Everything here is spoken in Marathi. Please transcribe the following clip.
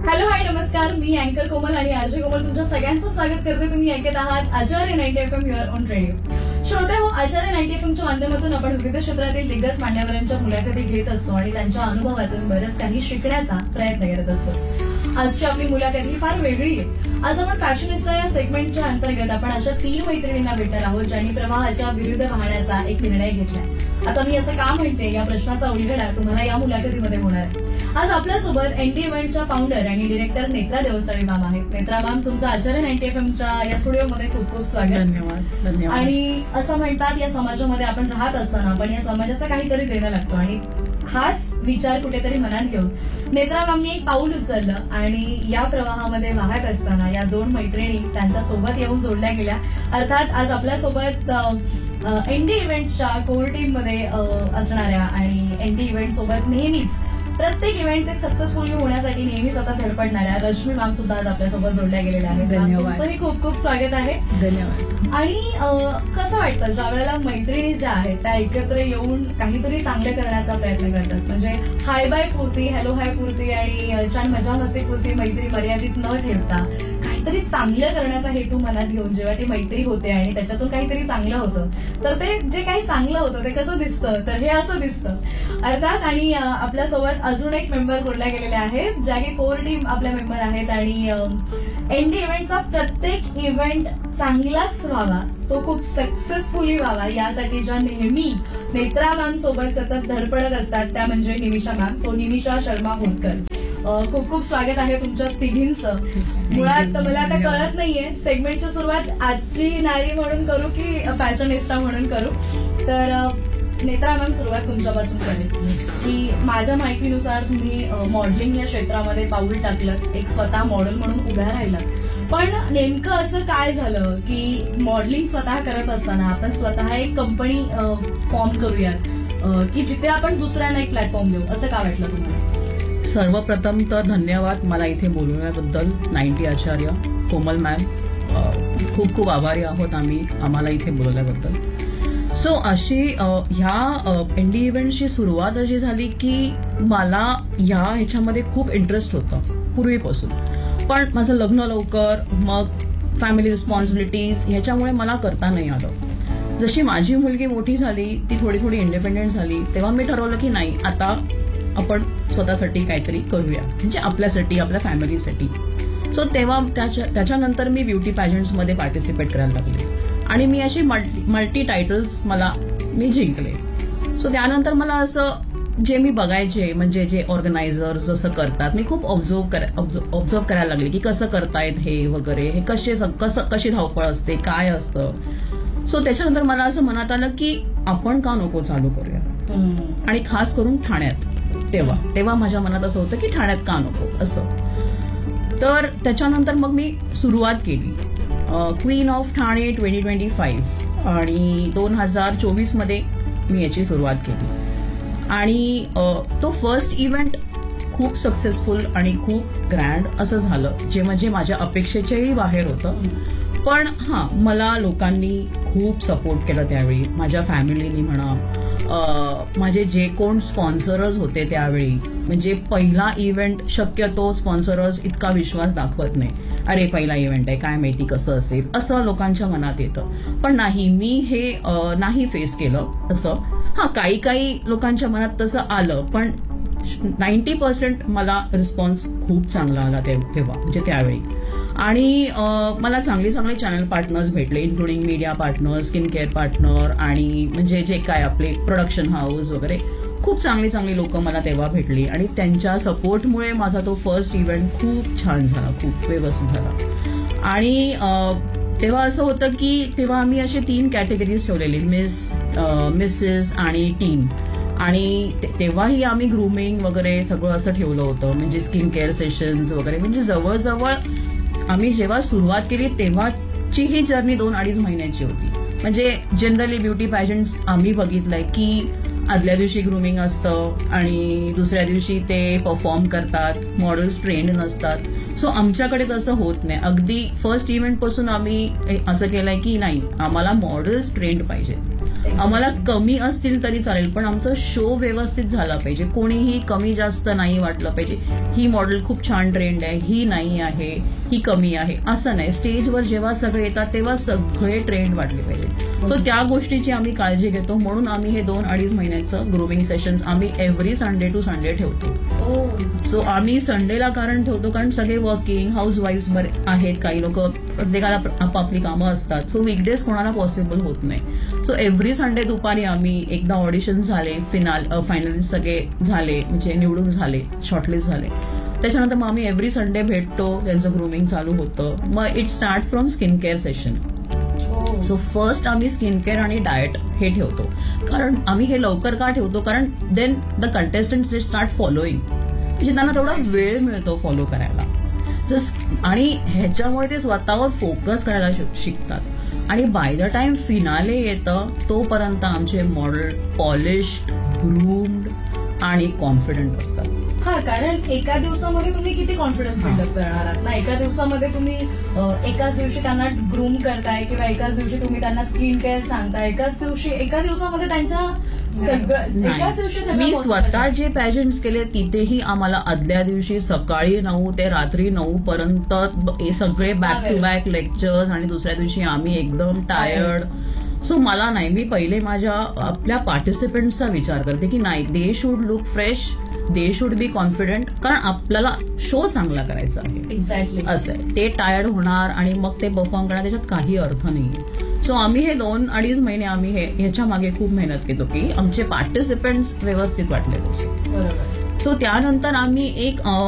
हॅलो हाय नमस्कार, मी अँकर कोमल आणि अजय कोमल तुमच्या सगळ्यांचं स्वागत करते. तुम्ही ऐकत आहात आचार्य 90 FM युअर ऑन रेडिओ. श्रोते हो, आचार्य 90 FMच्या माध्यमातून आपण विविध क्षेत्रातील दिग्गज मान्यवरांच्या मुलाखती घेत असतो आणि त्यांच्या अनुभवातून बरंच काही शिकण्याचा प्रयत्न करत असतो. आजची आपली मुलाखत ही फार वेगळी आहे. आज आपण फॅशनिस्टा या सेगमेंटच्या अंतर्गत आपण अशा 3 मैत्रिणींना भेटणार आहोत ज्यांनी प्रवाहाच्या विरुद्ध वाहण्याचा एक निर्णय घेतला. आता मी असं का म्हणते या प्रश्नाचा उलगडा तुम्हाला या मुलाखतीमध्ये होणार आहे. आज आपल्यासोबत एनडी इव्हेंटच्या फाउंडर आणि डिरेक्टर नेत्रा देवस्थळी मॅम आहेत. नेत्रा मॅम, तुमचं आचार्य 90 FMच्या या स्टुडिओमध्ये खूप खूप स्वागत. धन्यवाद. आणि असं म्हणतात या समाजामध्ये आपण राहत असताना आपण या समाजाचा काहीतरी देणं लागतो आणि हाच विचार कुठेतरी मनात घेऊन नेत्रा मॅमनी एक पाऊल उचललं आणि या प्रवाहामध्ये वाहत असताना या 2 मैत्रिणी त्यांच्या सोबत येऊन जोडल्या गेल्या. अर्थात आज आपल्यासोबत एनडी इव्हेंट्सच्या कोर टीम मध्ये असणाऱ्या आणि एनडी इव्हेंट सोबत नेहमीच प्रत्येक इव्हेंट्स एक सक्सेसफुली होण्यासाठी नेहमीच आता धडपडणाऱ्या रश्मी मॅम सुद्धा आज आपल्यासोबत जोडल्या गेलेल्या आहेत. धन्यवाद. तुमचंही खूप खूप स्वागत आहे. धन्यवाद. आणि कसं वाटतं ज्या वेळेला मैत्रिणी ज्या आहेत त्या एकत्र येऊन काहीतरी चांगलं करण्याचा प्रयत्न करतात, म्हणजे हाय बाय पुरती, हॅलो हाय पुरती आणि छान मजा मस्ती पुरती मैत्री मर्यादित न ठेवता काहीतरी चांगलं करण्याचा हेतू मनात घेऊन जेव्हा ती मैत्री होते आणि त्याच्यातून काहीतरी चांगलं होतं तर ते जे काही चांगलं होतं ते कसं दिसतं तर हे असं दिसतं अर्थात. आणि आपल्यासोबत अजून एक मेंबर जोडल्या गेलेले आहेत ज्या की कोर टीम आपल्या मेंबर आहेत आणि एनडी इव्हेंटचा प्रत्येक इव्हेंट चांगलाच व्हावा, तो खूप सक्सेसफुली व्हावा यासाठी ज्या नेहमी नेत्रा मॅम सोबत सतत धडपडत असतात त्या म्हणजे निमिषा मॅम. सो निमिषा शर्मा होतकर, खूप खूप स्वागत आहे तुमच्या तिघींचं. मुळात मला आता कळत नाहीये सेगमेंटची सुरुवात आजची नारी म्हणून करू की फॅशनिस्टा म्हणून करू. तर नेत्रा मॅम, सुरुवात तुमच्यापासून करेल की माझ्या माहितीनुसार तुम्ही मॉडेलिंग या क्षेत्रामध्ये पाऊल टाकलं, एक स्वतः मॉडेल म्हणून उभ्या राहिलात. पण नेमकं असं काय झालं की मॉडेलिंग स्वतः करत असताना आपण स्वतः एक कंपनी फॉर्म करूयात की जिथे आपण दुसऱ्यांना एक प्लॅटफॉर्म देऊ, असं का वाटलं तुम्हाला? सर्वप्रथम तर धन्यवाद मला इथे बोलवण्याबद्दल. 90 आचार्य कोमल मॅम, खूप खूप आभारी आहोत आम्ही आम्हाला इथे बोलवल्याबद्दल. सो अशी ह्या एनडी इव्हेंटची सुरुवात अशी झाली की मला ह्याच्यामध्ये खूप इंटरेस्ट होता पूर्वीपासून, पण माझं लग्न लवकर, मग फॅमिली रिस्पॉन्सिबिलिटीज ह्याच्यामुळे मला करता नाही आलं. जशी माझी मुलगी मोठी झाली, ती थोडी थोडी इंडिपेंडेंट झाली, तेव्हा मी ठरवलं की नाही, आता आपण स्वतःसाठी काहीतरी करूया, म्हणजे आपल्यासाठी, आपल्या फॅमिलीसाठी. सो तेव्हा त्याच्यानंतर मी ब्युटी पॅजंट्समध्ये पार्टिसिपेट करायला लागले आणि मी अशी मल्टी टायटल्स मी जिंकले. सो त्यानंतर मला असं जे मी बघायचे, म्हणजे जे ऑर्गनायझर्स जसं करतात, मी खूप ऑब्झर्व करायला लागले की कसं करतायत हे वगैरे, हे कशी धावपळ असते, काय असतं. सो त्याच्यानंतर मला असं मनात आलं की आपण का नको चालू करूया, आणि खास करून ठाण्यात. तेव्हा माझ्या मनात असं होतं की ठाण्यात का नको असं. तर त्याच्यानंतर मग मी सुरुवात केली क्वीन ऑफ ठाणे 2025 आणि 2024 मध्ये मी याची सुरुवात केली. आणि तो फर्स्ट इव्हेंट खूप सक्सेसफुल आणि खूप ग्रँड असं झालं, जे म्हणजे माझ्या अपेक्षेच्याही बाहेर होतं. पण मला लोकांनी खूप सपोर्ट केला त्यावेळी, माझ्या फॅमिलीनी म्हणा, माझे जे कोण स्पॉन्सरर्स होते त्यावेळी. म्हणजे पहिला इव्हेंट शक्यतो स्पॉन्सरर्स इतका विश्वास दाखवत नाही, अरे पहिला इव्हेंट आहे काय माहिती कसं असेल, असं लोकांच्या मनात येतं. पण नाही, मी हे नाही फेस केलं असं. काही लोकांच्या मनात तसं आलं, पण 90% मला रिस्पॉन्स खूप चांगला आला तेव्हा, म्हणजे त्यावेळी. आणि मला चांगले चॅनल पार्टनर्स भेटले, including media partner, skin care partner आणि म्हणजे जे काय आपले प्रोडक्शन हाऊस वगैरे, खूप चांगली लोक मला तेव्हा भेटली. आणि त्यांच्या सपोर्टमुळे माझा तो फर्स्ट इव्हेंट खूप छान झाला, खूप व्यवस्थित झाला. आणि तेव्हा असं होतं की तेव्हा आम्ही असे 3 कॅटेगरीज ठेवलेली, मिसेस आणि टीम. आणि तेव्हाही आम्ही ग्रूमिंग वगैरे सगळं असं ठेवलं होतं, म्हणजे स्किन केअर सेशन्स वगैरे. म्हणजे जवळजवळ आम्ही जेव्हा सुरुवात केली तेव्हाची ही जर्नी 2-2.5 महिन्याची होती. म्हणजे जनरली ब्युटी पॅजंट्स आम्ही बघितलंय की आदल्या दिवशी ग्रूमिंग असतं आणि दुसऱ्या दिवशी ते परफॉर्म करतात, मॉडेल्स ट्रेंड नसतात. सो आमच्याकडे तसं होत नाही. अगदी फर्स्ट इव्हेंट पासून आम्ही असं केलंय की नाही, आम्हाला मॉडेल्स ट्रेंड पाहिजेत. आम्हाला कमी असतील तरी चालेल, पण आमचं शो व्यवस्थित झाला पाहिजे. कोणीही कमी जास्त नाही वाटलं पाहिजे. ही मॉडेल खूप छान ट्रेंड आहे, ही नाही आहे, ही कमी आहे, असं नाही. स्टेजवर जेव्हा सगळे येतात तेव्हा सगळे ट्रेंड वाटले पाहिजे. सो त्या गोष्टीची आम्ही काळजी घेतो. म्हणून आम्ही हे 2-2.5 महिन्याचं ग्रूमिंग सेशन्स आम्ही एव्हरी संडे टू संडे ठेवतो. सो आम्ही संडेला कारण ठेवतो कारण सगळे वर्किंग हाऊसवाईफ आहेत, काही लोक प्रत्येकाला आपापली कामं असतात. सो वीकडेज कोणाला पॉसिबल होत नाही. सो एव्हरी संडे दुपारी आम्ही एकदा ऑडिशन झाले, फायनलिस्ट सगळे झाले, म्हणजे निवडून झाले, शॉर्टलिस्ट झाले, त्याच्यानंतर मग आम्ही एव्हरी संडे भेटतो, त्यांचं ग्रूमिंग चालू होतं. मग it start from skin care session. So first आम्ही स्किन केअर आणि डाएट हे ठेवतो. कारण आम्ही हे लवकर का ठेवतो, कारण then the contestants they start following, म्हणजे त्यांना तेवढा वेळ मिळतो फॉलो करायला. आणि ह्याच्यामुळे ते स्वतःवर फोकस करायला शिकतात. आणि बाय द टाइम फिनाले येतं तोपर्यंत आमचे मॉडेल पॉलिश्ड, ग्रूम्ड आणि कॉन्फिडंट असतात. हा, कारण एका दिवसामध्ये तुम्ही किती कॉन्फिडन्स बिल्डअप करणार आहात ना. एका दिवसामध्ये तुम्ही एकाच दिवशी त्यांना ग्रूम करताय किंवा एकाच दिवशी तुम्ही त्यांना स्किन केअर सांगताय, एका दिवसामध्ये त्यांच्या एकाच दिवशी मी स्वतः जे पॅजेंट्स केले तिथेही आम्हाला आदल्या दिवशी सकाळी 9 ते रात्री 9 पर्यंत सगळे बॅक टू बॅक लेक्चर्स, आणि दुसऱ्या दिवशी आम्ही एकदम टायर्ड. सो मला नाही, मी पहिले आपल्या पार्टिसिपंट्सचा विचार करते की नाही, they should look fresh, they should be confident, कारण आपल्याला शो चांगला करायचा आहे. एक्झॅक्टली असं आहे. ते टायर्ड होणार आणि मग ते परफॉर्म करणार, त्याच्यात काही अर्थ नाही. सो आम्ही हे 2-2.5 महिने आम्ही ह्याच्या मागे खूप मेहनत घेतो की आमचे पार्टिसिपंट्स व्यवस्थित वाटले पाहिजे. बरोबर. सो त्यानंतर आम्ही एक